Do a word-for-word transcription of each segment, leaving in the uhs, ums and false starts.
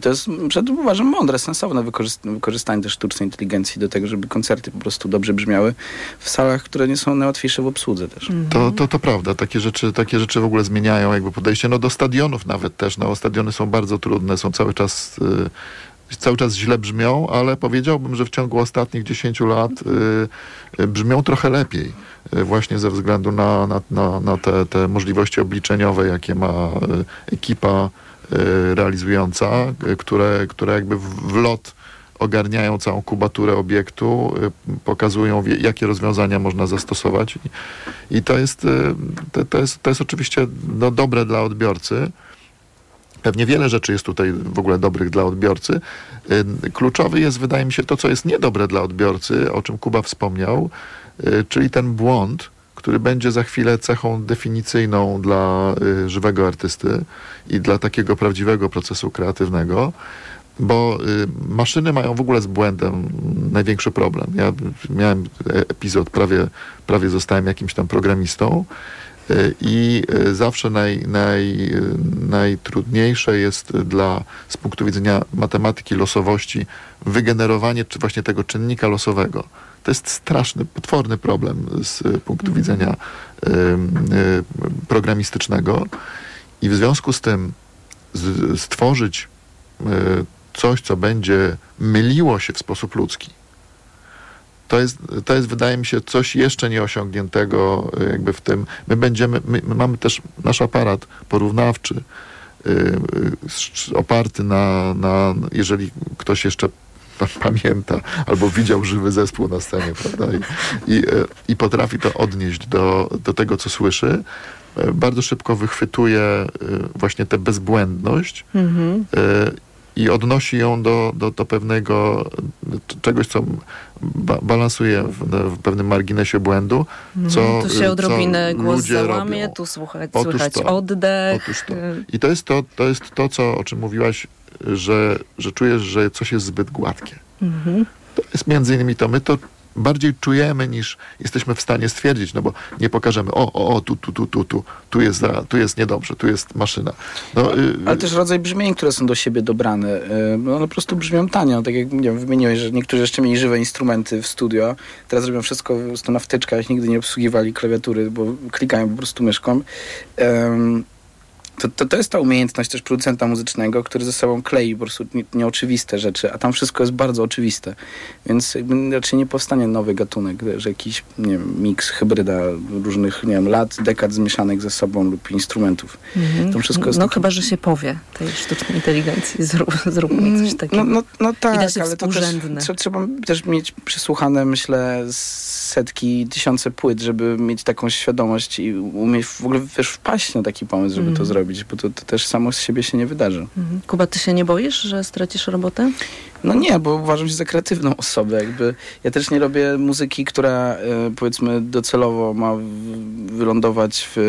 to jest, przed, uważam, mądre, sensowne wykorzyst- wykorzystanie też sztucznej inteligencji do tego, żeby koncerty po prostu dobrze brzmiały w salach, które nie są najłatwiejsze w obsłudze też. Mhm. To, to, to prawda. Takie rzeczy, takie rzeczy w ogóle zmieniają jakby podejście. No do stadionów nawet też. No stadiony są bardzo trudne, są cały czas... Yy, cały czas źle brzmią, ale powiedziałbym, że w ciągu ostatnich dziesięciu lat y, y, brzmią trochę lepiej. Y, właśnie ze względu na, na, na, na te, te możliwości obliczeniowe, jakie ma y, ekipa y, realizująca, y, które, które jakby w, w lot ogarniają całą kubaturę obiektu, y, pokazują, wie, jakie rozwiązania można zastosować. I, i to, jest, y, to, to, jest, to jest oczywiście no, dobre dla odbiorcy. Pewnie wiele rzeczy jest tutaj w ogóle dobrych dla odbiorcy. Kluczowy jest, wydaje mi się, to, co jest niedobre dla odbiorcy, o czym Kuba wspomniał, czyli ten błąd, który będzie za chwilę cechą definicyjną dla żywego artysty i dla takiego prawdziwego procesu kreatywnego, bo maszyny mają w ogóle z błędem największy problem. Ja miałem epizod, prawie, prawie zostałem jakimś tam programistą, i zawsze naj, naj, najtrudniejsze jest dla, z punktu widzenia matematyki losowości, wygenerowanie czy właśnie tego czynnika losowego. To jest straszny, potworny problem z punktu widzenia y, y, programistycznego i w związku z tym z, stworzyć y, coś, co będzie myliło się w sposób ludzki. To jest, to jest, wydaje mi się, coś jeszcze nieosiągniętego jakby w tym. My będziemy, my, my mamy też nasz aparat porównawczy yy, yy, oparty na, na, jeżeli ktoś jeszcze pamięta albo widział żywy zespół na scenie, prawda, i, i, yy, i potrafi to odnieść do, do tego, co słyszy, yy, bardzo szybko wychwytuje yy, właśnie tę bezbłędność, mm-hmm. yy, i odnosi ją do, do, do pewnego czegoś, co ba- balansuje w, w pewnym marginesie błędu. Co, tu się odrobinę głos załamie, robią. tu słuchać, Otóż słychać to, oddech. Otóż to. I to jest to, to jest to, co, o czym mówiłaś, że, że czujesz, że coś jest zbyt gładkie. Mhm. To jest między innymi to. My to bardziej czujemy, niż jesteśmy w stanie stwierdzić, no bo nie pokażemy, o, o, o, tu, tu, tu, tu, tu, tu jest, za, tu jest niedobrze, tu jest maszyna. No, y, ale też rodzaj brzmień, które są do siebie dobrane, y, no one po prostu brzmią tanio, tak jak nie wiem, wymieniłeś, że niektórzy jeszcze mieli żywe instrumenty w studio, teraz robią wszystko po prostu na wtyczkach, nigdy nie obsługiwali klawiatury, bo klikają po prostu myszką. Um, To, to, to jest ta umiejętność też producenta muzycznego, który ze sobą klei po prostu nie, nieoczywiste rzeczy, a tam wszystko jest bardzo oczywiste. Więc jakby raczej nie powstanie nowy gatunek, że jakiś, nie wiem, miks, hybryda różnych, nie wiem, lat, dekad zmieszanych ze sobą lub instrumentów. Mhm. Tam wszystko jest no taki... chyba, że się powie tej sztucznej inteligencji. Zrób, zrób mi coś takiego. No, no, no tak, ale to też, trzeba, trzeba też mieć przesłuchane, myślę, setki, tysiące płyt, żeby mieć taką świadomość i umieć w ogóle też wpaść na taki pomysł, żeby mm. to zrobić, bo to, to też samo z siebie się nie wydarzy. Mhm. Kuba, ty się nie boisz, że stracisz robotę? No nie, bo uważam się za kreatywną osobę. Jakby ja też nie robię muzyki, która y, powiedzmy docelowo ma w, wylądować w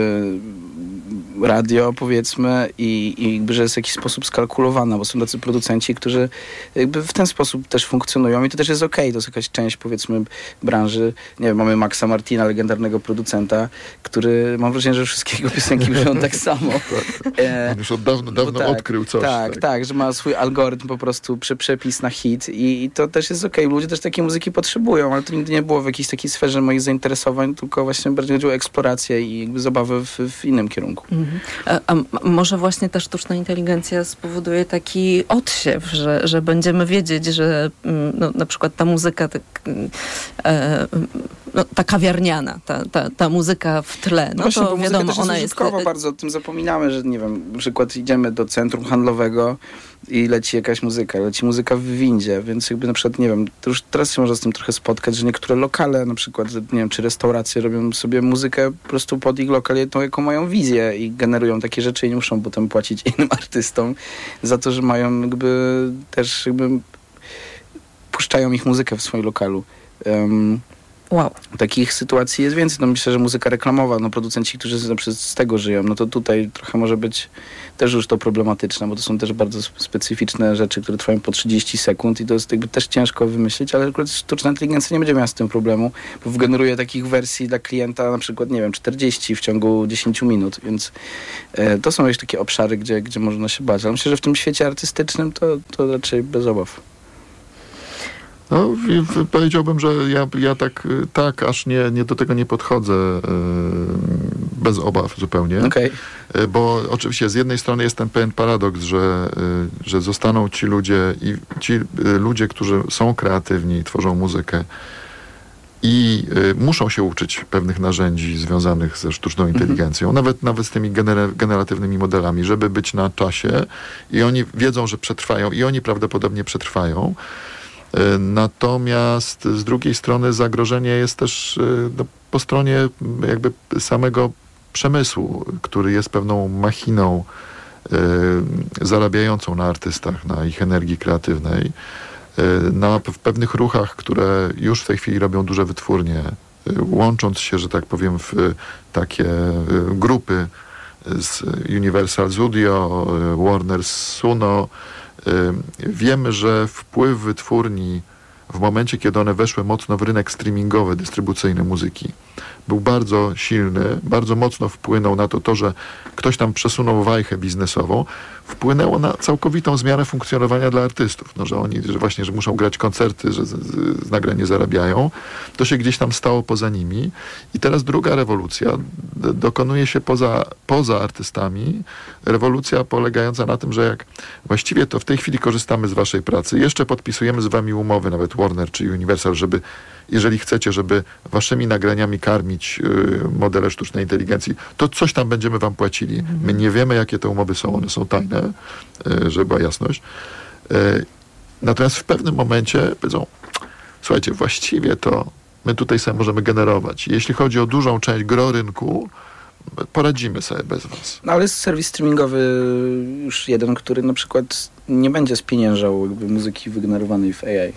y, radio, powiedzmy, i, i jakby, że jest w jakiś sposób skalkulowana, bo są tacy producenci, którzy jakby w ten sposób też funkcjonują i to też jest okej, okay. To jest jakaś część, powiedzmy, branży. Nie wiem, mamy Maxa Martina, legendarnego producenta, który, mam wrażenie, że wszystkie jego piosenki brzmią tak samo. E, On już od dawno, dawno tak, odkrył coś. Tak, tak, tak, że ma swój algorytm po prostu, przy, przepis na hit i, i to też jest okej. Okay. Ludzie też takiej muzyki potrzebują, ale to nigdy nie było w jakiejś takiej sferze moich zainteresowań, tylko właśnie bardziej chodziło o eksplorację i jakby zabawę w, w innym kierunku. Mhm. A, a może właśnie ta sztuczna inteligencja spowoduje taki odsiew, że, że będziemy wiedzieć, że no, na przykład ta muzyka tak, e, no, ta kawiarniana, ta, ta, ta muzyka w tle, no właśnie, to wiadomo, też ona jest... jest... bardzo o tym zapominamy, że nie wiem, na przykład idziemy do centrum handlowego i leci jakaś muzyka, leci muzyka w windzie, więc jakby na przykład, nie wiem, to już teraz się można z tym trochę spotkać, że niektóre lokale, na przykład, nie wiem, czy restauracje robią sobie muzykę po prostu pod ich lokal, tą, jaką mają wizję i generują takie rzeczy i nie muszą potem płacić innym artystom za to, że mają jakby też jakby puszczają ich muzykę w swoim lokalu. Um, Wow. Takich sytuacji jest więcej. No myślę, że muzyka reklamowa, no producenci, którzy z tego żyją, no to tutaj trochę może być też już to problematyczne, bo to są też bardzo specyficzne rzeczy, które trwają po trzydzieści sekund i to jest jakby też ciężko wymyślić, ale akurat sztuczna inteligencja nie będzie miała z tym problemu, bo wygeneruje takich wersji dla klienta na przykład, nie wiem, czterdzieści w ciągu dziesięć minut, więc e, to są już takie obszary, gdzie, gdzie można się bać. Ale myślę, że w tym świecie artystycznym to, to raczej bez obaw. No, w, w, powiedziałbym, że ja, ja tak, tak aż nie, nie do tego nie podchodzę yy, bez obaw zupełnie. Okay. Yy, bo oczywiście z jednej strony jest ten pewien paradoks, że, yy, że zostaną ci ludzie i ci yy, ludzie, którzy są kreatywni, tworzą muzykę i yy, muszą się uczyć pewnych narzędzi związanych ze sztuczną inteligencją, mm-hmm. nawet, nawet z tymi gener- generatywnymi modelami, żeby być na czasie i oni wiedzą, że przetrwają i oni prawdopodobnie przetrwają. Natomiast z drugiej strony zagrożenie jest też no, po stronie jakby samego przemysłu, który jest pewną machiną y, zarabiającą na artystach, na ich energii kreatywnej, y, na w pewnych ruchach, które już w tej chwili robią duże wytwórnie, y, łącząc się, że tak powiem, w y, takie y, grupy z Universal Studio, y, Warner Suno. Wiemy, że wpływ wytwórni w momencie, kiedy one weszły mocno w rynek streamingowy, dystrybucyjny muzyki, był bardzo silny, bardzo mocno wpłynął na to, to, że ktoś tam przesunął wajchę biznesową, wpłynęło na całkowitą zmianę funkcjonowania dla artystów. No, że oni że właśnie, że muszą grać koncerty, że z, z, z nagrań nie zarabiają. To się gdzieś tam stało poza nimi. I teraz druga rewolucja d- dokonuje się poza, poza artystami. Rewolucja polegająca na tym, że jak właściwie to w tej chwili korzystamy z waszej pracy, jeszcze podpisujemy z wami umowy, nawet Warner czy Universal, żeby jeżeli chcecie, żeby waszymi nagraniami karmić y, modele sztucznej inteligencji, to coś tam będziemy wam płacili. My nie wiemy, jakie te umowy są, one są tajne, y, żeby była jasność. Y, natomiast w pewnym momencie powiedzą, słuchajcie, właściwie to my tutaj sobie możemy generować. Jeśli chodzi o dużą część gro rynku, poradzimy sobie bez was. No ale jest serwis streamingowy już jeden, który na przykład nie będzie spieniężał jakby muzyki wygenerowanej w A I.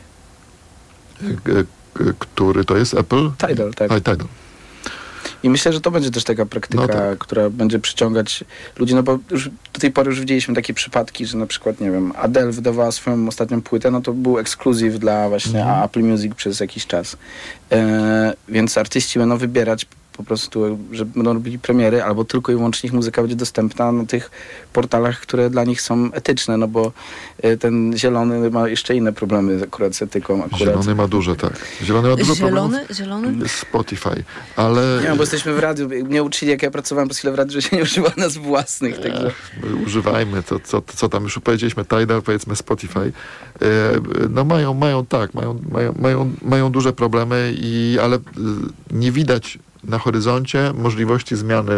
Y, który to jest? Apple? Tidal, tak. A, Tidal. I myślę, że to będzie też taka praktyka, no tak. która będzie przyciągać ludzi, no bo już do tej pory już widzieliśmy takie przypadki, że na przykład, nie wiem, Adele wydawała swoją ostatnią płytę, no to był ekskluzyw dla właśnie mhm. Apple Music przez jakiś czas. E, więc artyści będą wybierać po prostu, że będą robili premiery, albo tylko i wyłącznie ich muzyka będzie dostępna na tych portalach, które dla nich są etyczne, no bo ten Zielony ma jeszcze inne problemy akurat z etyką. Akurat. Zielony ma duże, tak. Zielony ma dużo Zielony? problemów. Zielony? Spotify, ale... Nie, bo jesteśmy w radiu, mnie uczyli, jak ja pracowałem przez chwilę w radiu, że się nie używa nas własnych, e, także... Używajmy, to co, co tam już powiedzieliśmy, Tidal, powiedzmy Spotify. E, no mają, mają tak, mają, mają, mają, mają duże problemy, i, ale nie widać na horyzoncie możliwości zmiany,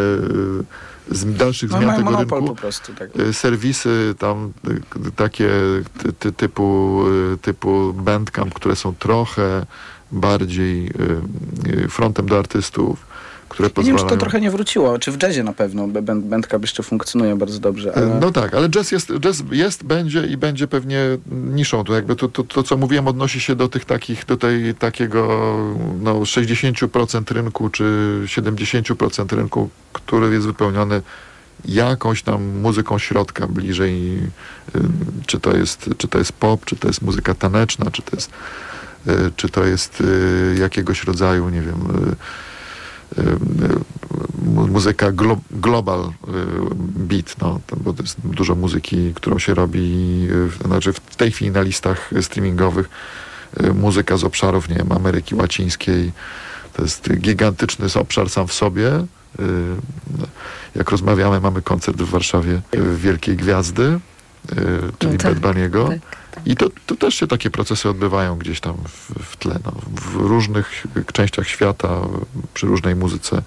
z dalszych no, zmian tego monopol rynku. Po prostu, tak. Serwisy tam takie ty, ty, typu, typu Bandcamp, które są trochę bardziej frontem do artystów, które pozwalają... Nie wiem, czy to trochę nie wróciło. Czy w jazzie na pewno. Bandcamp jeszcze funkcjonuje bardzo dobrze. Ale... No tak, ale jazz jest, jazz jest, będzie i będzie pewnie niszą. To jakby to, to, to, co mówiłem, odnosi się do tych takich, do tej takiego no, sześćdziesiąt procent rynku, czy siedemdziesiąt procent rynku, który jest wypełniony jakąś tam muzyką środka bliżej, czy to jest, czy to jest pop, czy to jest muzyka taneczna, czy to jest, czy to jest jakiegoś rodzaju, nie wiem, muzyka glo, global beat, no, bo to jest dużo muzyki, którą się robi, znaczy w tej chwili na listach streamingowych, muzyka z obszarów, nie wiem, Ameryki Łacińskiej. To jest gigantyczny obszar sam w sobie. Jak rozmawiamy, mamy koncert w Warszawie Wielkiej Gwiazdy, czyli no tak, Bad Bunny'ego. Tak, tak. I to, to też się takie procesy odbywają gdzieś tam w, w tle. No, w różnych częściach świata, przy różnej muzyce.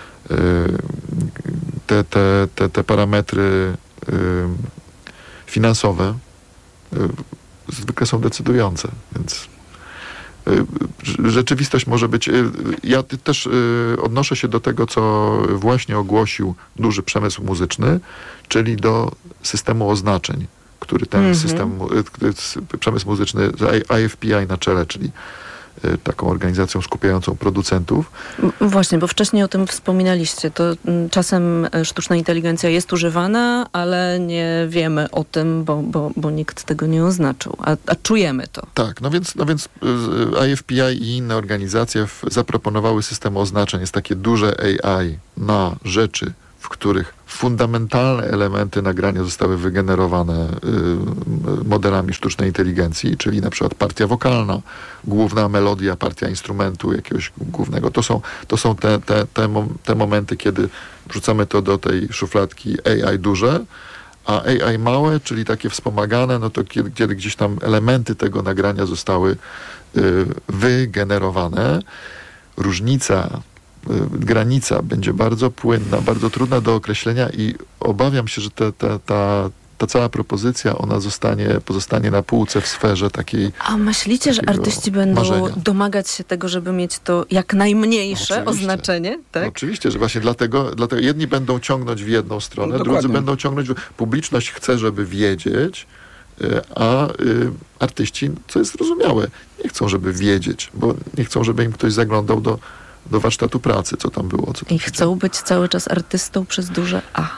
Te, te, te, te parametry finansowe zwykle są decydujące, więc rzeczywistość może być... Ja też odnoszę się do tego, co właśnie ogłosił duży przemysł muzyczny, czyli do systemu oznaczeń, który ten mm-hmm. system, przemysł muzyczny, I F P I na czele, czyli taką organizacją skupiającą producentów. Właśnie, bo wcześniej o tym wspominaliście. To czasem sztuczna inteligencja jest używana, ale nie wiemy o tym, bo, bo, bo nikt tego nie oznaczył. A, a czujemy to. Tak, no więc, no więc I F P I i inne organizacje zaproponowały system oznaczeń. Jest takie duże A I na rzeczy, w których fundamentalne elementy nagrania zostały wygenerowane y, modelami sztucznej inteligencji, czyli na przykład partia wokalna, główna melodia, partia instrumentu jakiegoś głównego. To są, to są te, te, te, mom, te momenty, kiedy wrzucamy to do tej szufladki A I duże, a A I małe, czyli takie wspomagane, no to kiedy, kiedy gdzieś tam elementy tego nagrania zostały y, wygenerowane. Różnica, granica będzie bardzo płynna, bardzo trudna do określenia i obawiam się, że te, te, ta, ta cała propozycja, ona zostanie, pozostanie na półce w sferze takiej. A myślicie, że artyści będą marzenia. domagać się tego, żeby mieć to jak najmniejsze Oczywiście. oznaczenie? Tak? Oczywiście, że właśnie dlatego, dlatego jedni będą ciągnąć w jedną stronę, No, drudzy będą ciągnąć w... Publiczność chce, żeby wiedzieć, a y, artyści, co jest zrozumiałe, nie chcą, żeby wiedzieć, bo nie chcą, żeby im ktoś zaglądał do do warsztatu pracy, co tam było. Co tam I chcą być cały czas artystą przez duże A.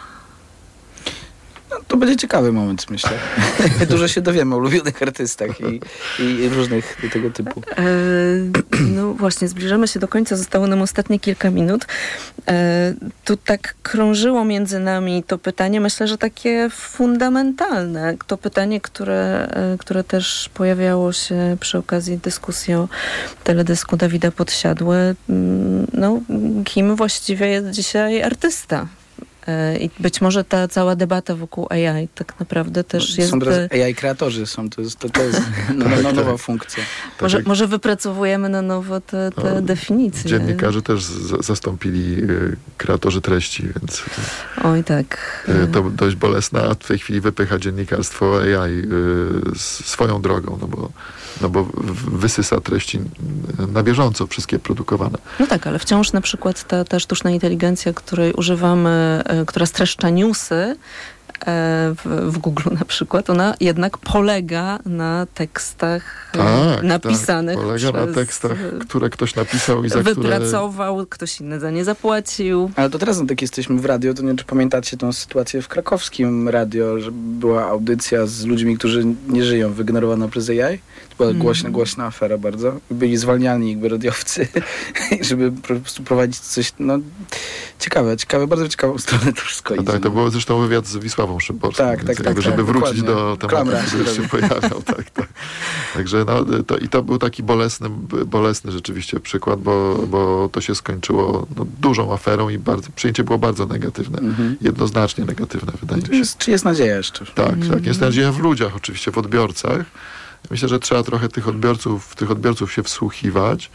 No, to będzie ciekawy moment, myślę. Dużo się dowiemy o ulubionych artystach i, i różnych tego typu. E, no właśnie, zbliżamy się do końca. Zostało nam ostatnie kilka minut. E, tu tak krążyło między nami to pytanie, myślę, że takie fundamentalne. To pytanie, które, e, które też pojawiało się przy okazji dyskusji o teledysku Dawida Podsiadły. No, kim właściwie jest dzisiaj artysta? I być może ta cała debata wokół A I tak naprawdę też jest... Są teraz A I kreatorzy, są, to jest, to, to jest no, no, nowa funkcja. Może, tak może wypracowujemy na nowo te, te no, definicje. Dziennikarze też z, zastąpili y, kreatorzy treści, więc... Oj tak. Y, to dość bolesne, a w tej chwili wypycha dziennikarstwo A I y, swoją drogą, no bo, no bo wysysa treści na bieżąco, wszystkie produkowane. No tak, ale wciąż na przykład ta, ta sztuczna inteligencja, której używamy, która streszcza newsy w, w Google na przykład, ona jednak polega na tekstach tak, napisanych tak, polega przez... na tekstach, które ktoś napisał i za wypracował, które... ktoś inny za nie zapłacił. Ale to teraz, no, tak jesteśmy w radio, to nie wiem, czy pamiętacie tą sytuację w krakowskim radio, że była audycja z ludźmi, którzy nie żyją, wygenerowana przez A I. To była mm. głośna, głośna afera bardzo. Byli zwalniani jakby radiowcy, żeby po prostu prowadzić coś, no, ciekawe, ciekawe, bardzo ciekawą stronę to wszystko no idzie. tak, to było zresztą wywiad z Wisławą Szymborską. Tak, tak, jakby, tak, żeby tak, wrócić dokładnie. do tematu, Klamra, który się pojawiał. Tak, tak. Także no, to, i to był taki bolesny, bolesny rzeczywiście przykład, bo, bo to się skończyło no, dużą aferą i bardzo, przyjęcie było bardzo negatywne. Mm-hmm. Jednoznacznie negatywne, wydaje mi się. Jest, czy jest nadzieja jeszcze? Tak, mm-hmm. tak. Jest nadzieja w ludziach oczywiście, w odbiorcach. Myślę, że trzeba trochę tych odbiorców, tych odbiorców się wsłuchiwać.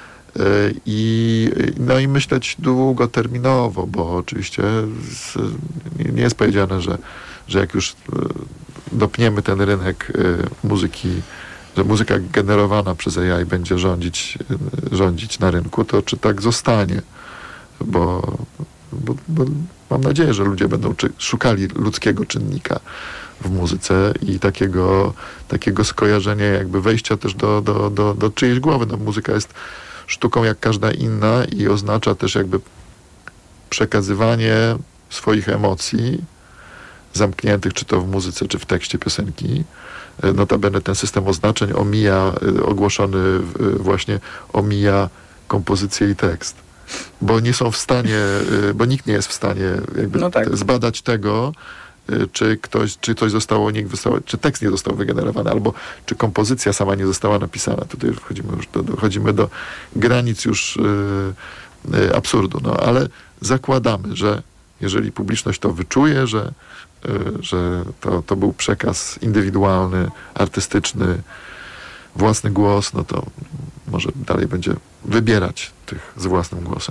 I, no i myśleć długoterminowo, bo oczywiście z, nie jest powiedziane, że, że jak już dopniemy ten rynek muzyki, że muzyka generowana przez A I będzie rządzić, rządzić na rynku, to czy tak zostanie? Bo, bo, bo mam nadzieję, że ludzie będą czy, szukali ludzkiego czynnika w muzyce i takiego, takiego skojarzenia, jakby wejścia też do, do, do, do czyjejś głowy. No, muzyka jest sztuką jak każda inna i oznacza też jakby przekazywanie swoich emocji zamkniętych, czy to w muzyce, czy w tekście piosenki. Notabene ten system oznaczeń omija, ogłoszony właśnie omija kompozycję i tekst. Bo nie są w stanie, bo nikt nie jest w stanie jakby no tak. zbadać tego, czy ktoś, czy coś zostało, nie zostało, czy tekst nie został wygenerowany, albo czy kompozycja sama nie została napisana. Tutaj już wchodzimy, już do, dochodzimy do granic już yy, yy, absurdu. No, ale zakładamy, że jeżeli publiczność to wyczuje, że, yy, że to, to był przekaz indywidualny, artystyczny, własny głos, no to może dalej będzie wybierać tych z własnym głosem.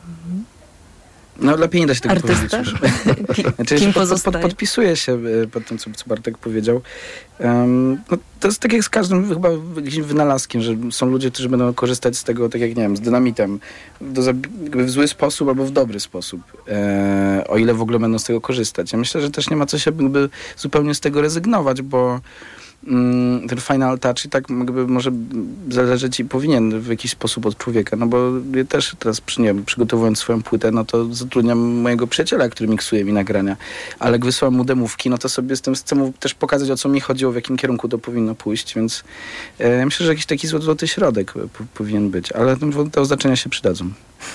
No lepiej nie da się tego Artysta? powiedzieć. Znaczy, Kim pod, pod, pod, podpisuję się pod tym, co, co Bartek powiedział. Um, no, to jest tak jak z każdym chyba jakimś wynalazkiem, że są ludzie, którzy będą korzystać z tego, tak jak nie wiem, z dynamitem do, jakby w zły sposób albo w dobry sposób. E, o ile w ogóle będą z tego korzystać. Ja myślę, że też nie ma co się jakby zupełnie z tego rezygnować, bo ten final touch i tak jakby może zależeć i powinien w jakiś sposób od człowieka, no bo ja też teraz, przy, nie wiem, przygotowując swoją płytę, no to zatrudniam mojego przyjaciela, który miksuje mi nagrania, ale jak wysyłam mu demówki, no to sobie z tym chcę mu też pokazać, o co mi chodziło, w jakim kierunku to powinno pójść, więc e, myślę, że jakiś taki złoty, złoty środek po, powinien być, ale te oznaczenia się przydadzą.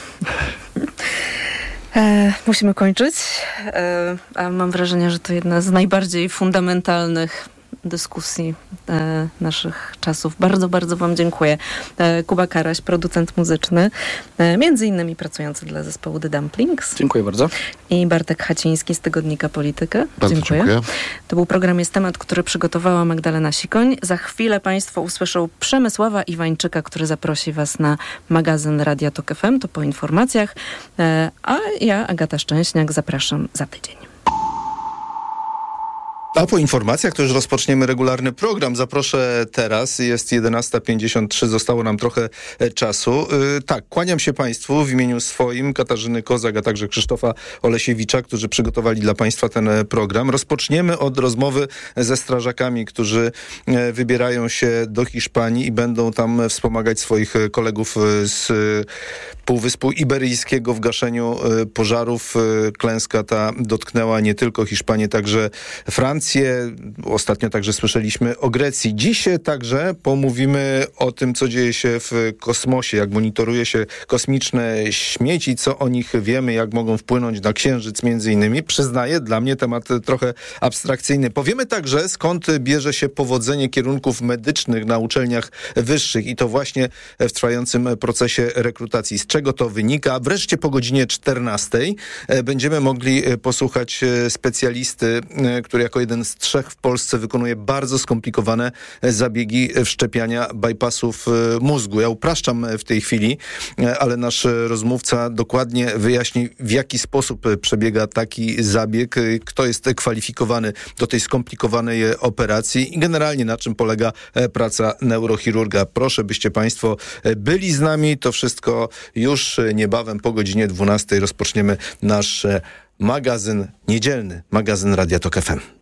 E, musimy kończyć, e, a mam wrażenie, że to jedna z najbardziej fundamentalnych dyskusji e, naszych czasów. Bardzo, bardzo wam dziękuję. E, Kuba Karaś, producent muzyczny, e, między innymi pracujący dla zespołu The Dumplings. Dziękuję bardzo. I Bartek Haciński z tygodnika Politykę. Bardzo dziękuję. dziękuję. To był program Jest Temat, który przygotowała Magdalena Sikoń. Za chwilę państwo usłyszą Przemysława Iwańczyka, który zaprosi was na magazyn Radia Tok F M. To po informacjach. E, a ja, Agata Szczęśniak, zapraszam za tydzień. A po informacjach to już rozpoczniemy regularny program. Zaproszę teraz, jest jedenasta pięćdziesiąt trzy, zostało nam trochę czasu. Yy, tak, kłaniam się Państwu w imieniu swoim, Katarzyny Kozak, a także Krzysztofa Olesiewicza, którzy przygotowali dla Państwa ten program. Rozpoczniemy od rozmowy ze strażakami, którzy wybierają się do Hiszpanii i będą tam wspomagać swoich kolegów z Półwyspu Iberyjskiego w gaszeniu pożarów. Klęska ta dotknęła nie tylko Hiszpanię, także Francję. Ostatnio także słyszeliśmy o Grecji. Dziś także pomówimy o tym, co dzieje się w kosmosie, jak monitoruje się kosmiczne śmieci, co o nich wiemy, jak mogą wpłynąć na Księżyc między innymi. Przyznaję, dla mnie temat trochę abstrakcyjny. Powiemy także, skąd bierze się powodzenie kierunków medycznych na uczelniach wyższych i to właśnie w trwającym procesie rekrutacji. Z czego to wynika? Wreszcie po godzinie czternastej będziemy mogli posłuchać specjalisty, który jako jeden z trzech w Polsce wykonuje bardzo skomplikowane zabiegi wszczepiania bypassów mózgu. Ja upraszczam w tej chwili, ale nasz rozmówca dokładnie wyjaśni, w jaki sposób przebiega taki zabieg, kto jest kwalifikowany do tej skomplikowanej operacji i generalnie na czym polega praca neurochirurga. Proszę, byście Państwo byli z nami. To wszystko już niebawem po godzinie dwunastej rozpoczniemy nasz magazyn niedzielny, magazyn Radia Tok F M.